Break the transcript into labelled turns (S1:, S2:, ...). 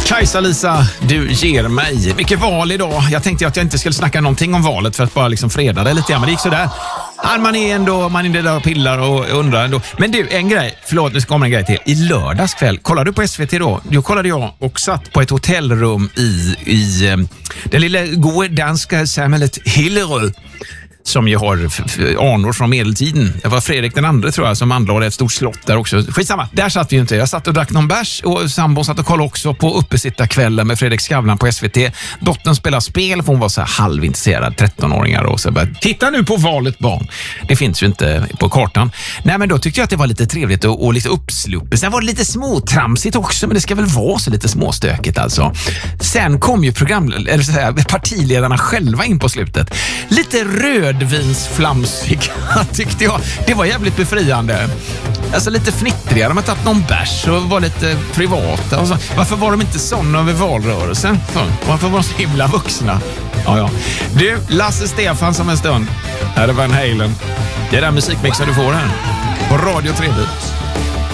S1: Kajsa-Lisa, du ger mig. Vilket val idag. Jag tänkte att jag inte skulle snacka någonting om valet för att bara liksom freda det lite. Men det gick sådär. Man är där och pillar och undrar ändå. Men du, en grej. Förlåt, nu kommer en grej till. I lördagskväll, kollade du på SVT då? Då kollade jag och satt på ett hotellrum i det lilla goda danska samhället Hillerød, som ju har anor från medeltiden. Det var Fredrik den andre, tror jag, som anlade ett stort slott där också. Skitsamma, där satt vi ju inte. Jag satt och drack någon bärs och sambon satt och kollade också på uppesittarkvällen med Fredrik Skavlan på SVT. Dottern spelar spel för hon var så här halvintresserad, 13-åringar, och så bara, titta nu på valet barn. Det finns ju inte på kartan. Nej, men då tyckte jag att det var lite trevligt och lite uppsluppet. Sen var det lite småtramsigt också, men det ska väl vara så lite småstökigt alltså. Sen kom ju partiledarna själva in på slutet. Lite rödvinsflamsiga tyckte jag. Det var jävligt befriande. Alltså lite fnittriga. De har tagit någon bärs och var lite privata. Och så. Varför var de inte sådana över valrörelsen? Varför var de så himla vuxna? Ja. Du, Lasse Stefan som en stund. Här är Van Halen. Det är den musikmixen du får här på Radio 3.